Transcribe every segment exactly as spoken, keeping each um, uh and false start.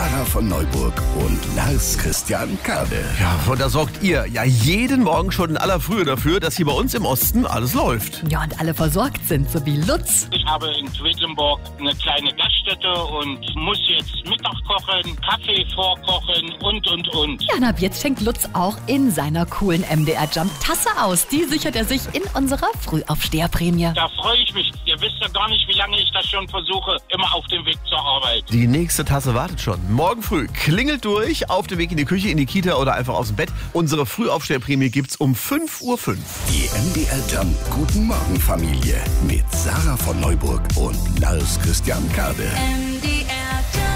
Sarah von Neuburg und Lars Christian Kade. Ja, und da sorgt ihr ja jeden Morgen schon in aller Frühe dafür, dass hier bei uns im Osten alles läuft. Ja, und alle versorgt sind, so wie Lutz. Ich habe in Quedlinburg eine kleine Gaststätte und muss jetzt Mittag kochen, Kaffee vorkochen und, und, und. Ja, und ab jetzt schenkt Lutz auch in seiner coolen M D R Jump Tasse aus. Die sichert er sich in unserer Frühaufsteherprämie. Da freue ich mich. Ihr wisst ja gar nicht, wie lange ich das schon versuche, immer auf dem Weg zur Arbeit. Die nächste Tasse wartet schon. Morgen früh klingelt durch, auf dem Weg in die Küche, in die Kita oder einfach aus dem Bett. Unsere Frühaufsteherprämie gibt's um fünf Uhr fünf. Die M D R Jump Guten Morgen Familie mit Sarah von Neuburg und Lars Christian Kade. M D R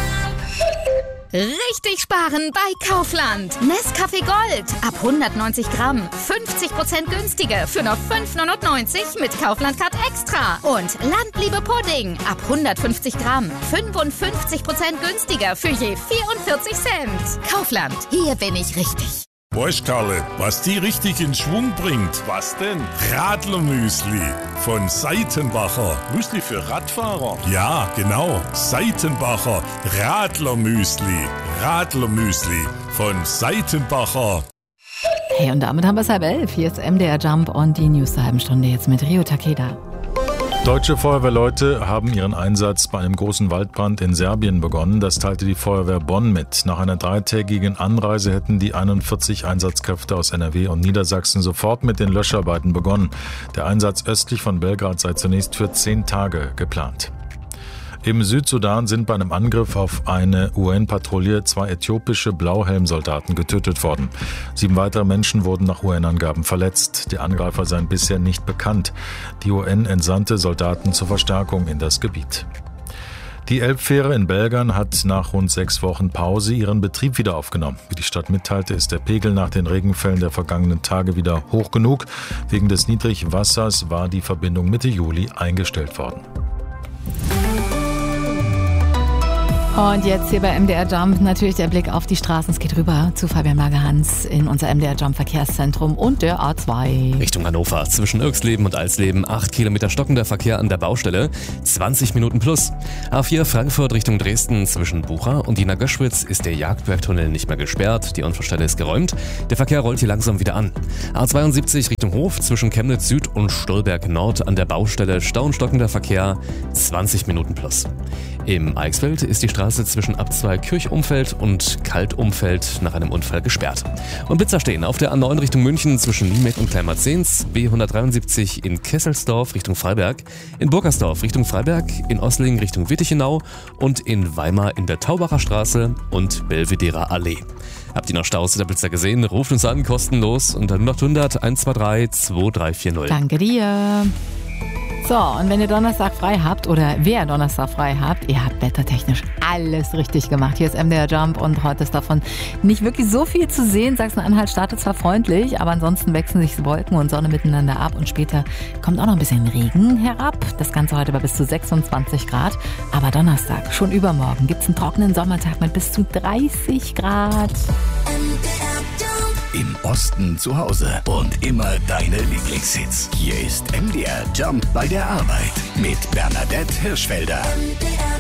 Jump. Richtig sparen bei Kaufland. Nescafé Gold ab hundertneunzig Gramm. fünfzig Prozent günstiger für nur fünf neunundneunzig mit Kaufland Card Extra. Und Landliebe Pudding ab hundertfünfzig Gramm. fünfundfünfzig Prozent günstiger für je vierundvierzig Cent. Kaufland, hier bin ich richtig. Weißt Karle, was die richtig in Schwung bringt? Was denn? Radlermüsli von Seitenbacher. Müsli für Radfahrer? Ja, genau. Seitenbacher Radlermüsli. Radlermüsli von Seitenbacher. Hey, und damit haben wir es halb elf. Hier ist M D R Jump und die News zur halben Stunde jetzt mit Rio Takeda. Deutsche Feuerwehrleute haben ihren Einsatz bei einem großen Waldbrand in Serbien begonnen. Das teilte die Feuerwehr Bonn mit. Nach einer dreitägigen Anreise hätten die einundvierzig Einsatzkräfte aus N R W und Niedersachsen sofort mit den Löscharbeiten begonnen. Der Einsatz östlich von Belgrad sei zunächst für zehn Tage geplant. Im Südsudan sind bei einem Angriff auf eine U N-Patrouille zwei äthiopische Blauhelmsoldaten getötet worden. Sieben weitere Menschen wurden nach U N-Angaben verletzt. Die Angreifer seien bisher nicht bekannt. Die U N entsandte Soldaten zur Verstärkung in das Gebiet. Die Elbfähre in Belgern hat nach rund sechs Wochen Pause ihren Betrieb wieder aufgenommen. Wie die Stadt mitteilte, ist der Pegel nach den Regenfällen der vergangenen Tage wieder hoch genug. Wegen des Niedrigwassers war die Verbindung Mitte Juli eingestellt worden. Und jetzt hier bei M D R Jump natürlich der Blick auf die Straßen. Es geht rüber zu Fabian Lagerhans in unser M D R Jump Verkehrszentrum und der A zwei. Richtung Hannover. Zwischen Irxleben und Alsleben acht Kilometer stockender Verkehr an der Baustelle. zwanzig Minuten plus. A vier Frankfurt Richtung Dresden zwischen Bucha und Dina Göschwitz ist der Jagdbergtunnel nicht mehr gesperrt. Die Unfallstelle ist geräumt. Der Verkehr rollt hier langsam wieder an. A zweiundsiebzig Richtung Hof zwischen Chemnitz Süd und Stolberg Nord an der Baustelle. Stau und stockender Verkehr. zwanzig Minuten plus. Im Eichsfeld ist die Straße zwischen Abzweig Kirchumfeld und Kaltumfeld nach einem Unfall gesperrt. Und Blitzer stehen auf der A neun Richtung München zwischen Niemek und Kleinmarzens, B hundertdreiundsiebzig in Kesselsdorf Richtung Freiberg, in Burgersdorf Richtung Freiberg, in Oslingen Richtung Wittichenau und in Weimar in der Taubacher Straße und Belvederer Allee. Habt ihr noch Staus der Blitzer gesehen? Ruft uns an, kostenlos unter null acht hundert eins zwei drei zwei drei vier null. Danke dir. So, und wenn ihr Donnerstag frei habt oder wer Donnerstag frei habt, ihr habt wettertechnisch alles richtig gemacht. Hier ist M D R Jump und heute ist davon nicht wirklich so viel zu sehen. Sachsen-Anhalt startet zwar freundlich, aber ansonsten wechseln sich Wolken und Sonne miteinander ab und später kommt auch noch ein bisschen Regen herab. Das Ganze heute bei bis zu sechsundzwanzig Grad. Aber Donnerstag, schon übermorgen, gibt es einen trockenen Sommertag mit bis zu dreißig Grad. Im Osten zu Hause und immer deine Lieblingshits. Hier ist M D R Jump bei der Arbeit mit Bernadette Hirschfelder.